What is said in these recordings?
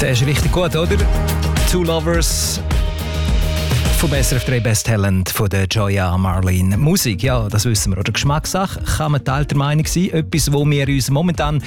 Der ist richtig gut, oder? Two Lovers vom SRF 3 Best Talent von der Joya Marlene. Musik, ja, das wissen wir. Oder Geschmackssache, kann man teilter Meinung sein. Etwas, wo wir uns momentan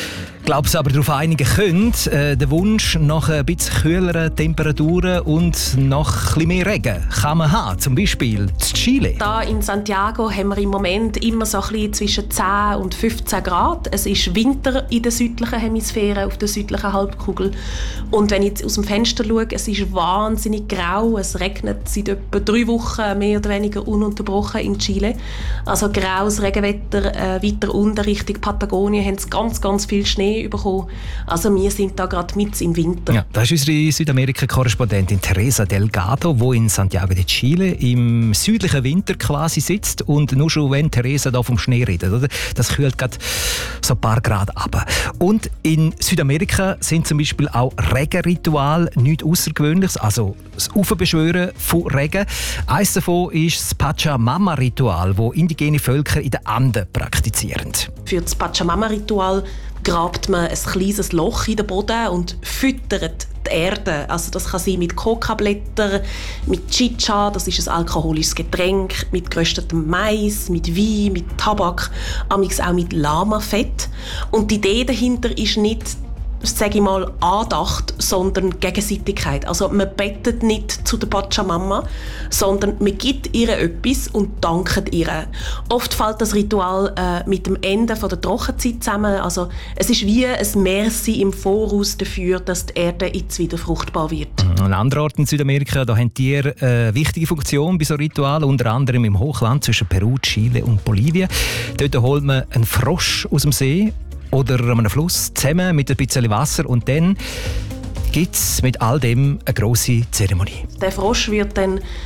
aber darauf einigen können, der Wunsch nach ein bisschen kühleren Temperaturen und nach ein bisschen mehr Regen kann man haben, zum Beispiel in Chile. Hier in Santiago haben wir im Moment immer so ein bisschen zwischen 10 und 15 Grad. Es ist Winter in der südlichen Hemisphäre, auf der südlichen Halbkugel. Und wenn ich jetzt aus dem Fenster schaue, es ist wahnsinnig grau. Es regnet seit etwa 3 Wochen mehr oder weniger ununterbrochen in Chile. Also graues Regenwetter, weiter unten Richtung Patagonien haben sie ganz, ganz viel Schnee bekommen. Also wir sind da gerade mitten im Winter. Ja, das ist unsere Südamerika-Korrespondentin Teresa Delgado, die in Santiago de Chile im südlichen Winter quasi sitzt. Und nur schon, wenn Teresa da vom Schnee redet, oder? Das kühlt gerade so ein paar Grad ab. Und in Südamerika sind zum Beispiel auch Regenrituale nichts Außergewöhnliches, also das Aufbeschwören von Regen. Eines davon ist das Pachamama-Ritual, das indigene Völker in den Anden praktizieren. Für das Pachamama-Ritual grabt man ein kleines Loch in den Boden und füttert die Erde. Also das kann sein mit Kokablättern, mit Chicha, das ist ein alkoholisches Getränk, mit geröstetem Mais, mit Wein, mit Tabak, amigs auch mit Lamafett. Und die Idee dahinter ist nicht, sage ich mal, Andacht, sondern Gegenseitigkeit. Also man betet nicht zu der Pachamama, sondern man gibt ihr etwas und dankt ihr. Oft fällt das Ritual mit dem Ende der Trockenzeit zusammen. Also es ist wie ein Merci im Voraus dafür, dass die Erde jetzt wieder fruchtbar wird. An anderen Orten in Südamerika da haben Tiere eine wichtige Funktion bei so Ritualen, unter anderem im Hochland zwischen Peru, Chile und Bolivien. Dort holt man einen Frosch aus dem See oder an einem Fluss zusammen mit ein bisschen Wasser und dann gibt es mit all dem eine grosse Zeremonie. Der Frosch wird dann